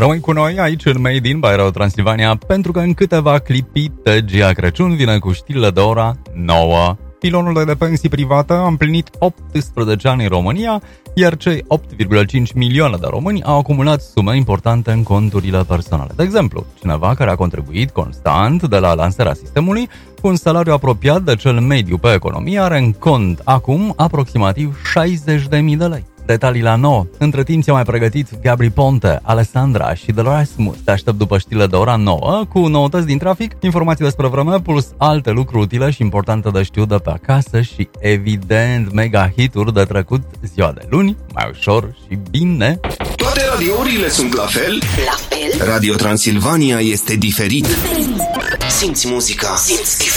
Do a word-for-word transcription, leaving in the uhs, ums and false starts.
Rămâi cu noi aici în Made in by Radio Transilvania, pentru că în câteva clipite Gia Crăciun vine cu știrile de ora nouă. Pilonul de pensii private a împlinit optsprezece ani în România, iar cei opt virgulă cinci milioane de români au acumulat sume importante în conturile personale. De exemplu, cineva care a contribuit constant de la lansarea sistemului cu un salariu apropiat de cel mediu pe economie are în cont acum aproximativ șaizeci de mii de lei. Detalii la nouă. Între timp ți-a mai pregătit Gabri Ponte, Alessandra și Dolores Mus. Te aștept după știrile de ora nouă cu noutăți din trafic, informații despre vreme, plus alte lucruri utile și importante de știut de pe acasă și, evident, mega hituri de trecut ziua de luni, mai ușor și bine. Toate radiourile sunt la fel? La fel? Radio Transilvania este diferit. Simți muzica. Simți diferit.